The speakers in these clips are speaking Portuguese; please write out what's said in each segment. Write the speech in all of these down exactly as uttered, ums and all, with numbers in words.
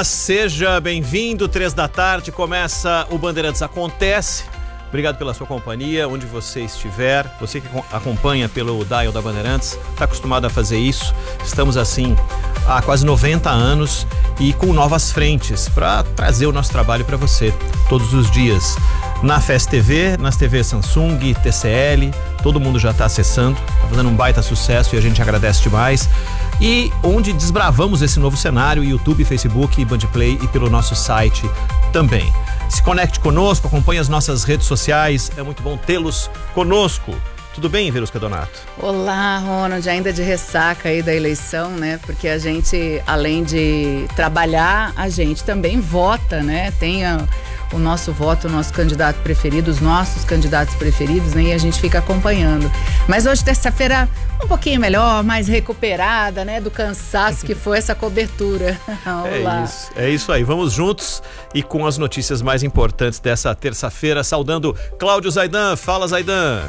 Buenas, seja bem-vindo. Três da tarde começa o Bandeirantes Acontece. Obrigado pela sua companhia, onde você estiver. Você que acompanha pelo dial da Bandeirantes, está acostumado a fazer isso. Estamos assim há quase noventa anos e com novas frentes para trazer o nosso trabalho para você todos os dias. Na F E S T V, nas T V Samsung, T C L, todo mundo já está acessando, está fazendo um baita sucesso e a gente agradece demais. E onde desbravamos esse novo cenário, YouTube, Facebook, Bandplay e pelo nosso site também. Se conecte conosco, acompanhe as nossas redes sociais, é muito bom tê-los conosco. Tudo bem, Verusca Donato? Olá, Ronald, ainda de ressaca aí da eleição, né? Porque a gente, além de trabalhar, a gente também vota, né? Tem a, o nosso voto, o nosso candidato preferido, os nossos candidatos preferidos, né? E a gente fica acompanhando. Mas hoje, terça-feira, um pouquinho melhor, mais recuperada, né? Do cansaço que foi essa cobertura. Olá. É isso, é isso aí. Vamos juntos e com as notícias mais importantes dessa terça-feira, saudando Cláudio Zaidan. Fala, Zaidan.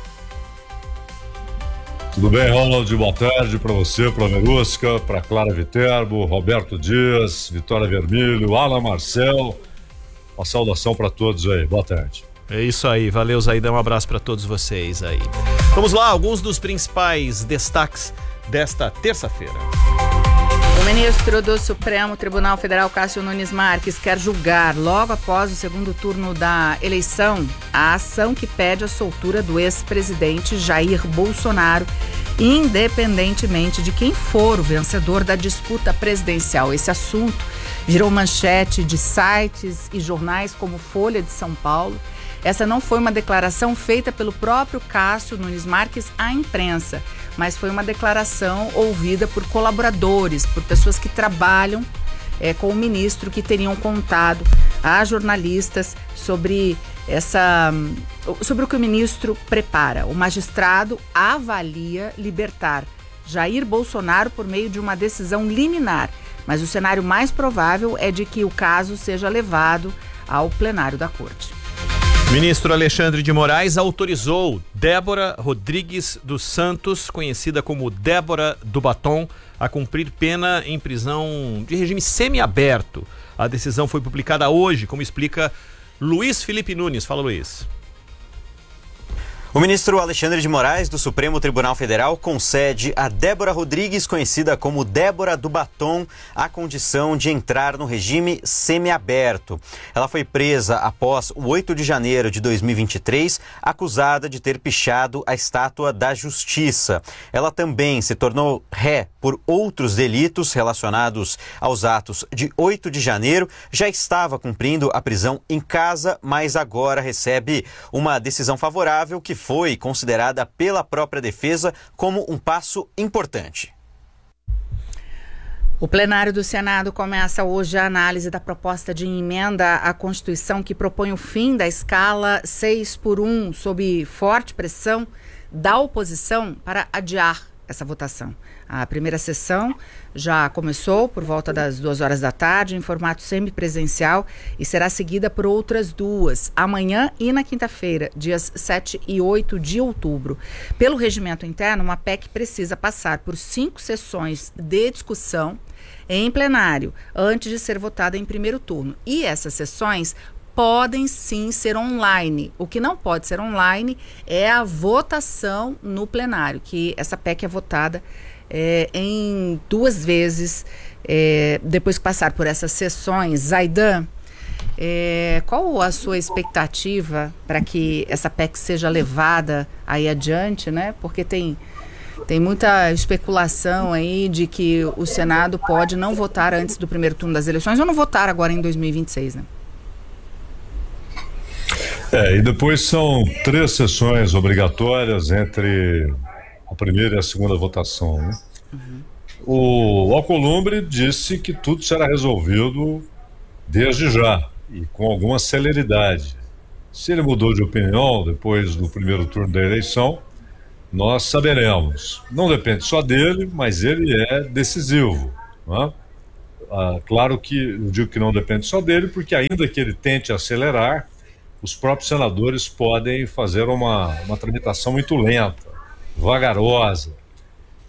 Tudo bem, Ronald? Boa tarde para você, para a Verusca, para Clara Viterbo, Roberto Dias, Vitória Vermelho, Alan Marcel. Uma saudação para todos aí. Boa tarde. É isso aí. Valeu, Zaidan. Um abraço para todos vocês aí. Vamos lá, alguns dos principais destaques desta terça-feira. O ministro do Supremo Tribunal Federal, Cássio Nunes Marques, quer julgar, logo após o segundo turno da eleição, a ação que pede a soltura do ex-presidente Jair Bolsonaro, independentemente de quem for o vencedor da disputa presidencial. Esse assunto virou manchete de sites e jornais como Folha de São Paulo. Essa não foi uma declaração feita pelo próprio Cássio Nunes Marques à imprensa, mas foi uma declaração ouvida por colaboradores, por pessoas que trabalham é, com o ministro, que teriam contado a jornalistas sobre, essa, sobre o que o ministro prepara. O magistrado avalia libertar Jair Bolsonaro por meio de uma decisão liminar, mas o cenário mais provável é de que o caso seja levado ao plenário da Corte. Ministro Alexandre de Moraes autorizou Débora Rodrigues dos Santos, conhecida como Débora do Batom, a cumprir pena em prisão de regime semiaberto. A decisão foi publicada hoje, como explica Luiz Felipe Nunes. Fala, Luiz. O ministro Alexandre de Moraes, do Supremo Tribunal Federal, concede a Débora Rodrigues, conhecida como Débora do Batom, a condição de entrar no regime semiaberto. Ela foi presa após o oito de janeiro de dois mil e vinte e três, acusada de ter pichado a Estátua da Justiça. Ela também se tornou ré por outros delitos relacionados aos atos de oito de janeiro. Já estava cumprindo a prisão em casa, mas agora recebe uma decisão favorável que foi considerada pela própria defesa como um passo importante. O plenário do Senado começa hoje a análise da proposta de emenda à Constituição que propõe o fim da escala seis por um, sob forte pressão da oposição para adiar essa votação. A primeira sessão já começou por volta das duas horas da tarde, em formato semipresencial, e será seguida por outras duas, amanhã e na quinta-feira, dias sete e oito de outubro. Pelo regimento interno, uma P E C precisa passar por cinco sessões de discussão em plenário, antes de ser votada em primeiro turno. E essas sessões podem sim ser online. O que não pode ser online é a votação no plenário, que essa P E C é votada é, em duas vezes é, depois que passar por essas sessões. Zaidan, é, qual a sua expectativa para que essa P E C seja levada aí adiante, né? Porque tem, tem muita especulação aí de que o Senado pode não votar antes do primeiro turno das eleições ou não votar agora em dois mil e vinte e seis, né? É, e depois são três sessões obrigatórias entre a primeira e a segunda votação, né? Uhum. O Alcolumbre disse que tudo será resolvido desde já e com alguma celeridade. Se ele mudou de opinião depois do primeiro turno da eleição, nós saberemos. Não depende só dele, mas ele é decisivo, não é? Ah, claro que eu digo que não depende só dele, porque ainda que ele tente acelerar, os próprios senadores podem fazer uma, uma tramitação muito lenta, vagarosa.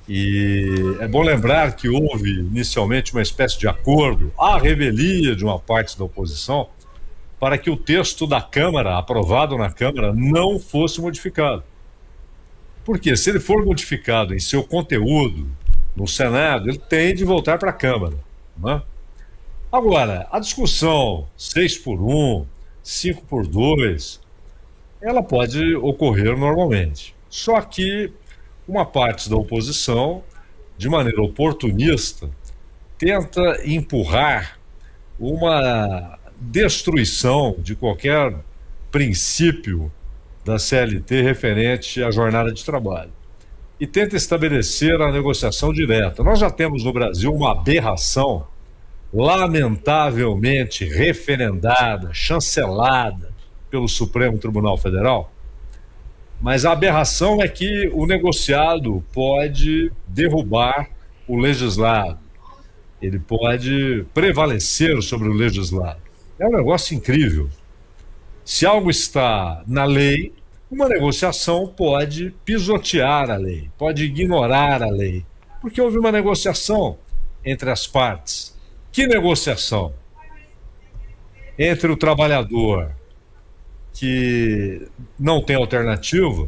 E é bom lembrar que houve inicialmente uma espécie de acordo, à revelia de uma parte da oposição, para que o texto da Câmara, aprovado na Câmara, não fosse modificado. Porque se ele for modificado em seu conteúdo no Senado, ele tem de voltar para a Câmara, né? Agora, a discussão seis por um, cinco por dois, ela pode ocorrer normalmente. Só que uma parte da oposição, de maneira oportunista, tenta empurrar uma destruição de qualquer princípio da C L T referente à jornada de trabalho e tenta estabelecer a negociação direta. Nós já temos no Brasil uma aberração lamentavelmente referendada, chancelada pelo Supremo Tribunal Federal, mas a aberração é que o negociado pode derrubar o legislado, ele pode prevalecer sobre o legislado. É um negócio incrível. Se algo está na lei, uma negociação pode pisotear a lei, pode ignorar a lei, porque houve uma negociação entre as partes. Que negociação? Entre o trabalhador que não tem alternativa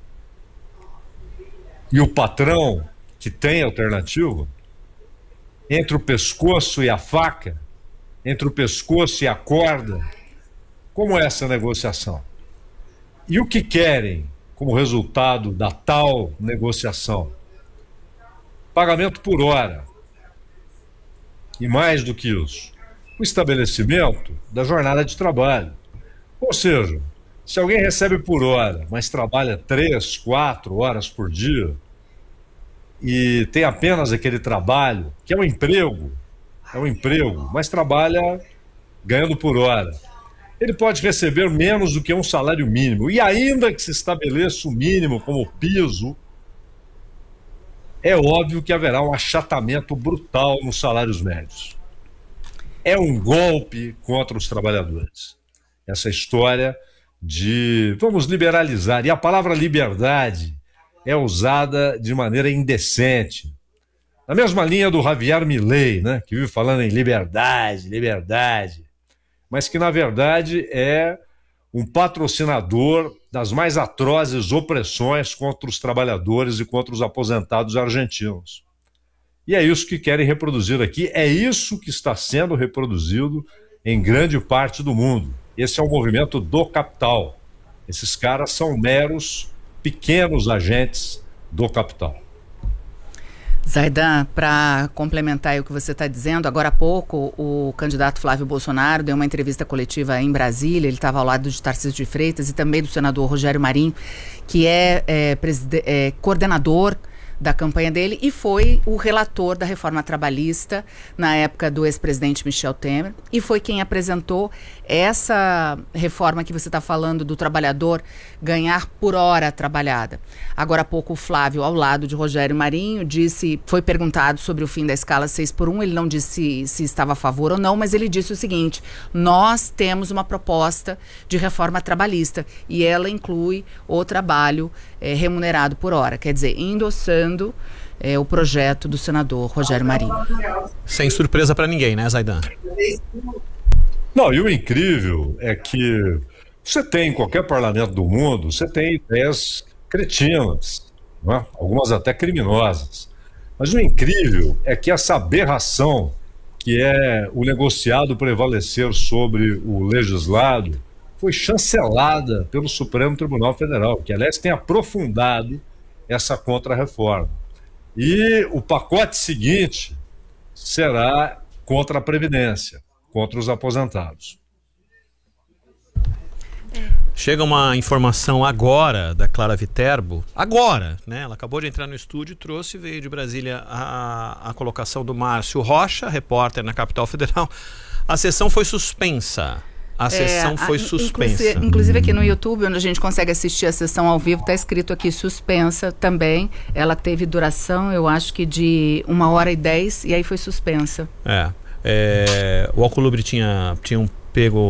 e o patrão que tem alternativa? Entre o pescoço e a faca? Entre o pescoço e a corda? Como é essa negociação? E o que querem como resultado da tal negociação? Pagamento por hora. E mais do que isso, o estabelecimento da jornada de trabalho. Ou seja, se alguém recebe por hora, mas trabalha três, quatro horas por dia e tem apenas aquele trabalho, que é um emprego, é um emprego, mas trabalha ganhando por hora, ele pode receber menos do que um salário mínimo. E ainda que se estabeleça o mínimo como piso, é óbvio que haverá um achatamento brutal nos salários médios. É um golpe contra os trabalhadores. Essa história de vamos liberalizar. E a palavra liberdade é usada de maneira indecente. Na mesma linha do Javier Milei, né, que vive falando em liberdade, liberdade, mas que na verdade é um patrocinador das mais atrozes opressões contra os trabalhadores e contra os aposentados argentinos. E é isso que querem reproduzir aqui, é isso que está sendo reproduzido em grande parte do mundo. Esse é o movimento do capital. Esses caras são meros, pequenos agentes do capital. Zaidan, para complementar aí o que você está dizendo, agora há pouco o candidato Flávio Bolsonaro deu uma entrevista coletiva em Brasília, ele estava ao lado de Tarcísio de Freitas e também do senador Rogério Marinho, que é, é, é coordenador da campanha dele e foi o relator da reforma trabalhista na época do ex-presidente Michel Temer e foi quem apresentou essa reforma que você está falando do trabalhador ganhar por hora trabalhada. Agora há pouco o Flávio, ao lado de Rogério Marinho, disse, foi perguntado sobre o fim da escala seis por um, ele não disse se, se estava a favor ou não, mas ele disse o seguinte: nós temos uma proposta de reforma trabalhista e ela inclui o trabalho é, remunerado por hora, quer dizer, endossando é, o projeto do senador Rogério Marinho. Sem surpresa para ninguém, né, Zaidan? Não, e o incrível é que você tem em qualquer parlamento do mundo, você tem ideias cretinas, não é? Algumas até criminosas. Mas o incrível é que essa aberração, que é o negociado prevalecer sobre o legislado, foi chancelada pelo Supremo Tribunal Federal, que aliás tem aprofundado essa contra-reforma. E o pacote seguinte será contra a Previdência, contra os aposentados. Chega uma informação agora da Clara Viterbo, agora, né? Ela acabou de entrar no estúdio e trouxe, veio de Brasília a, a colocação do Márcio Rocha, repórter na Capital Federal. A sessão foi suspensa. A sessão é, foi a, suspensa. Inclusive, inclusive aqui no YouTube, onde a gente consegue assistir a sessão ao vivo, está escrito aqui suspensa também. Ela teve duração, eu acho que de uma hora e dez, e aí foi suspensa. É. é o Alcolumbre tinha, tinha um pego